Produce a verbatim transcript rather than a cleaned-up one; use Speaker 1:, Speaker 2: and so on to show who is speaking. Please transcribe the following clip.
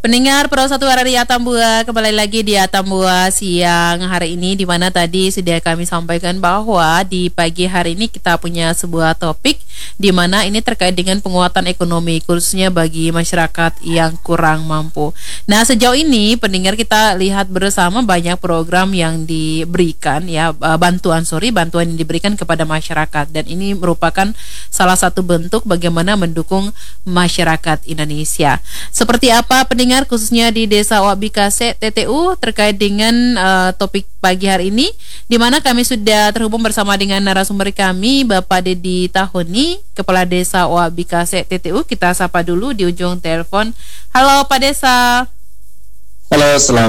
Speaker 1: Pendengar Pro satu hari Atambua, kembali lagi di Atambua siang hari ini, di mana tadi sudah kami sampaikan bahwa di pagi hari ini kita punya sebuah topik di mana ini terkait dengan penguatan ekonomi khususnya bagi masyarakat yang kurang mampu. Nah, sejauh ini pendengar kita lihat bersama banyak program yang diberikan ya, bantuan sorry bantuan yang diberikan kepada masyarakat, dan ini merupakan salah satu bentuk bagaimana mendukung masyarakat Indonesia. Seperti apa pendengar khususnya di Desa Wabikase T T U terkait dengan uh, topik pagi hari ini, di mana kami sudah terhubung bersama dengan narasumber kami Bapak Dedi Tahoni, Kepala Desa Wabikase T T U. Kita sapa dulu di ujung telepon. Halo Pak Desa.
Speaker 2: Halo, selamat